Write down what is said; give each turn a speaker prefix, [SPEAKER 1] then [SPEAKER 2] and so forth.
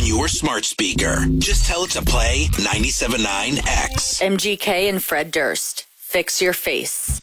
[SPEAKER 1] your smart speaker. Just tell it to play 97.9 X.
[SPEAKER 2] MGK and Fred Durst. Fix your face.